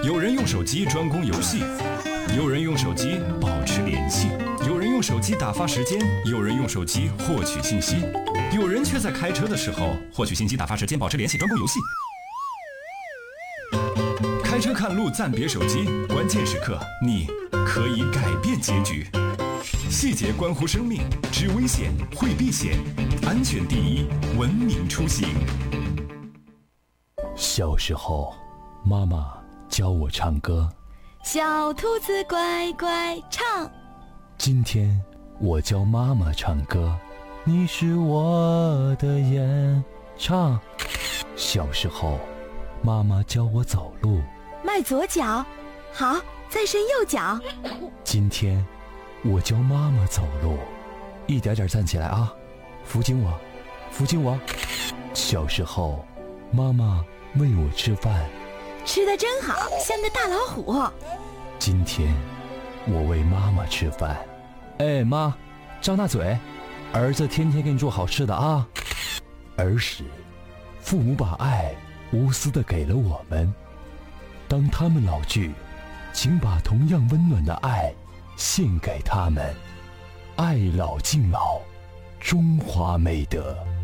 有人用手机专攻游戏，有人用手机保持联系，有人用手机打发时间，有人用手机获取信息，有人却在开车的时候获取信息、打发时间、保持联系、专攻游戏。开车看路暂别手机，关键时刻你可以改变结局。细节关乎生命，知危险会避险，安全第一，文明出行。 小时候，妈妈教我唱歌， 小兔子乖乖唱。 今天我教妈妈唱歌，你是我的眼。唱。小时候，妈妈教我走路， 迈左脚，好，再伸右脚。 今天我教妈妈走路，一点点站起来啊，扶紧我，扶紧我。小时候，妈妈喂我吃饭， 吃得真好，像个大老虎。 今天我喂妈妈吃饭，哎妈，张大嘴，儿子天天给你做好吃的啊。儿时，父母把爱无私地给了我们，当他们老去，请把同样温暖的爱献给他们。爱老敬老，中华美德。